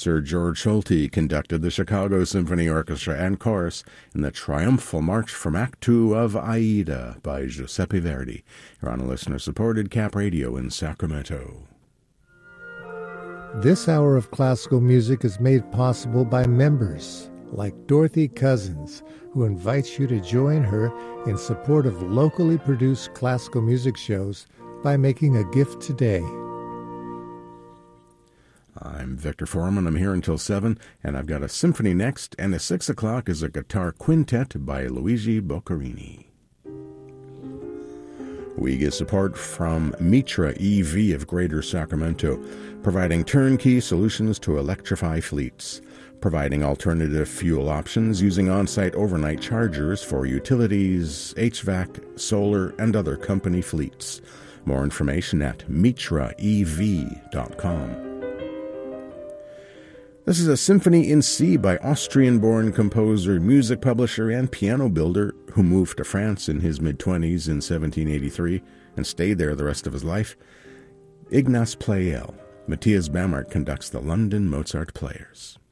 Sir George Solti conducted the Chicago Symphony Orchestra and Chorus in the triumphal march from Act 2 of Aida by Giuseppe Verdi. You're on a listener-supported Cap Radio in Sacramento. This hour of classical music is made possible by members like Dorothy Cousins, who invites you to join her in support of locally produced classical music shows by making a gift today. I'm Victor Foreman. I'm here until 7, and I've got a symphony next, and at 6 o'clock is a guitar quintet by Luigi Boccherini. We get support from Mitra EV of Greater Sacramento, providing turnkey solutions to electrify fleets, providing alternative fuel options using on-site overnight chargers for utilities, HVAC, solar, and other company fleets. More information at mitraev.com. This is a symphony in C by Austrian-born composer, music publisher, and piano builder who moved to France in his mid-20s in 1783 and stayed there the rest of his life. Ignaz Pleyel. Matthias Bamert conducts the London Mozart Players.